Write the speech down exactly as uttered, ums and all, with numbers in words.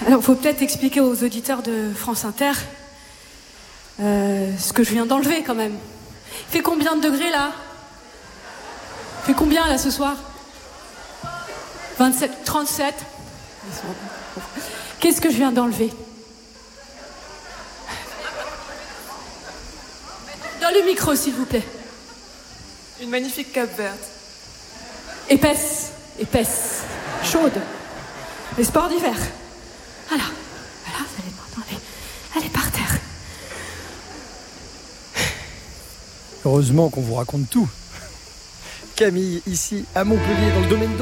Alors, il faut peut-être expliquer aux auditeurs de France Inter euh, ce que je viens d'enlever quand même. Il fait combien de degrés là? Il fait combien là ce soir? vingt-sept, trente-sept. Qu'est-ce que je viens d'enlever? Dans le micro, s'il vous plaît. Une magnifique cape verte. Épaisse, épaisse, chaude. Les sports d'hiver. Voilà, voilà, elle est, elle est, elle est par terre. Heureusement qu'on vous raconte tout. Camille, ici à Montpellier, dans le domaine d'eau.